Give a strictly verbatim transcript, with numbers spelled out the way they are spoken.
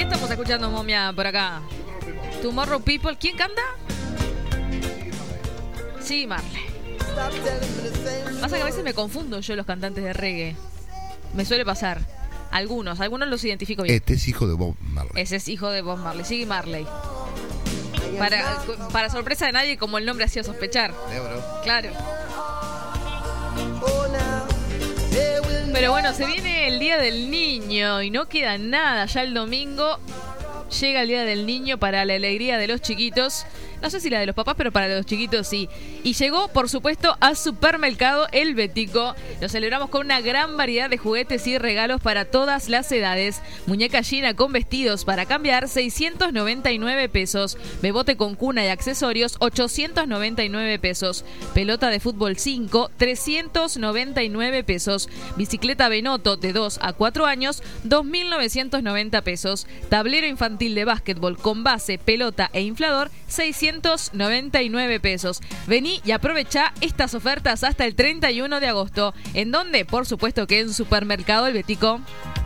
estamos escuchando, momia, por acá? Tomorrow People. ¿Quién canta? Sí, Marley. Pasa que a veces me confundo yo los cantantes de reggae. Me suele pasar. Algunos, algunos los identifico bien. Este es hijo de Bob Marley. Ese es hijo de Bob Marley. Sigue Marley. Para, para sorpresa de nadie, como el nombre hacía sospechar. Claro. Pero bueno, se viene el Día del Niño y no queda nada. Ya el domingo llega el Día del Niño para la alegría de los chiquitos. No sé si la de los papás, pero para los chiquitos sí. Y llegó, por supuesto, al supermercado El Bético. Lo celebramos con una gran variedad de juguetes y regalos para todas las edades. Muñeca Gina con vestidos para cambiar, seiscientos noventa y nueve pesos. Bebote con cuna y accesorios, ochocientos noventa y nueve pesos. Pelota de fútbol cinco, trescientos noventa y nueve pesos. Bicicleta Benotto de dos a cuatro años, dos mil novecientos noventa pesos. Tablero infantil de básquetbol con base, pelota e inflador, seiscientos noventa y nueve pesos. Vení y aprovecha estas ofertas hasta el treinta y uno de agosto. ¿En dónde? Por supuesto que en Supermercado El Bético.